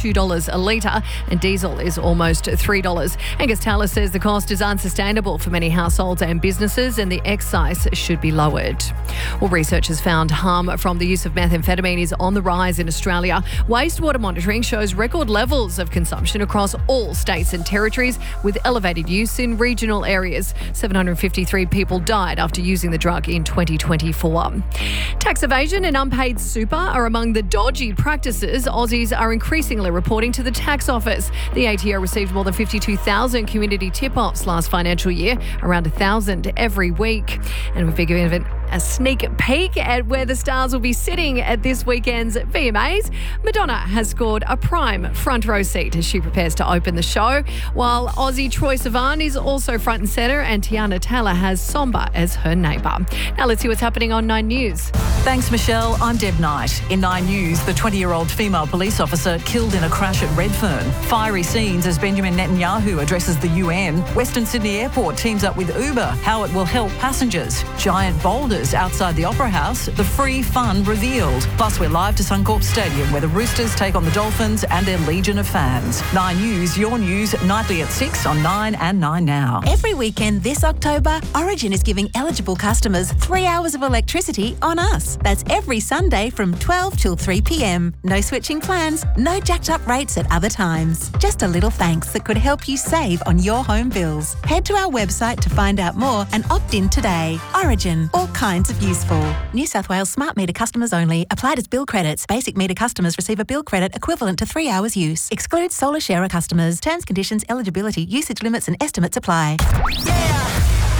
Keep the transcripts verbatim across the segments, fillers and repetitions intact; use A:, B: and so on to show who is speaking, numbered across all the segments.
A: two dollars a litre and diesel is almost three dollars. Angus Taylor says the cost is unsustainable for many households and businesses and the excise should be lowered. Well, researchers found harm from the use of methamphetamine is on the rise in Australia. Wastewater monitoring shows record levels of consumption across all states and territories with elevated use in regional areas. seven hundred fifty-three people died after using the drug in twenty twenty-four. Tax evasion and unpaid super are among the dodgy practices Aussies are increasingly reporting to the tax office. The A T O received more than fifty-two thousand community tip-offs last financial year, around one thousand every week. And we've been given a sneak peek at where the stars will be sitting at this weekend's V M As. Madonna has scored a prime front row seat as she prepares to open the show, while Aussie Troye Sivan is also front and centre and Tiana Taylor has Somber as her neighbour. Now let's see what's happening on Nine News.
B: Thanks, Michelle. I'm Deb Knight. In Nine News, the twenty-year-old female police officer killed in a crash at Redfern. Fiery scenes as Benjamin Netanyahu addresses the U N. Western Sydney Airport teams up with Uber, how it will help passengers. Giant boulders outside the Opera House, the free fun revealed. Plus, we're live to Suncorp Stadium where the Roosters take on the Dolphins and their legion of fans. Nine News, your news, nightly at six on Nine and Nine Now.
C: Every weekend this October, Origin is giving eligible customers three hours of electricity on us. That's every Sunday from twelve till three p.m. No switching plans, no jacked up rates at other times. Just a little thanks that could help you save on your home bills. Head to our website to find out more and opt in today. Origin, all kinds of useful. New South Wales smart meter customers only. Applied as bill credits. Basic meter customers receive a bill credit equivalent to three hours use. Excludes solar sharer customers. Terms, conditions, eligibility, usage limits and estimates apply.
D: Yeah.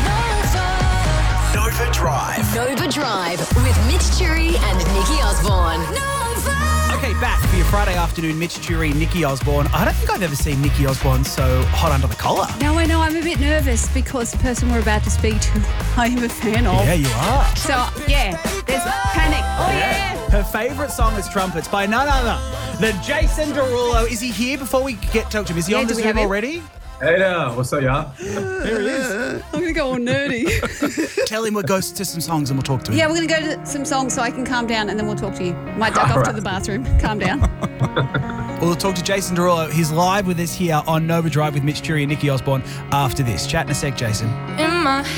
D: Nova Drive.
E: Nova Drive with Mitch Churi and Nikki Osborne. Nova.
F: Okay, back for your Friday afternoon, Mitch Churi, Nikki Osborne. I don't think I've ever seen Nikki Osborne so hot under the collar.
G: No, I know. I'm a bit nervous because the person we're about to speak to, I am a fan of.
F: Yeah, you are.
G: So, yeah, there's panic. Oh, yeah.
F: Her favourite song is Trumpets by none other than Jason Derulo. Is he here before we get to talk to him? Is he
G: Yeah,
F: on
G: do
F: the
G: we
F: Zoom
G: have him?
F: already?
H: Hey there, what's up, y'all?
F: There he is.
G: I'm going to go all nerdy.
F: Tell him we'll go to some songs and we'll talk to him.
G: Yeah, we're going to go to some songs so I can calm down and then we'll talk to you. Might duck
H: All
G: off to
H: right.
G: the bathroom. Calm down.
F: We'll talk to Jason Derulo. He's live with us here on Nova Drive with Mitch Churi and Nikki Osborne after this. Chat in a sec, Jason.
E: In my